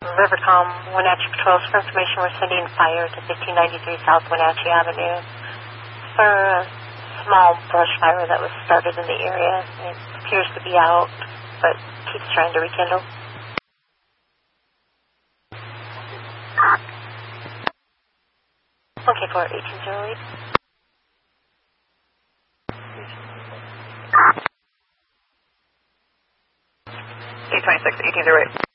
Rivercom, Wenatchee Patrols. For information, we're sending fire to 1593 South Wenatchee Avenue for a small brush fire that was started in the area. It appears to be out, but keeps trying to rekindle. Okay, for 1808. 826, 1808.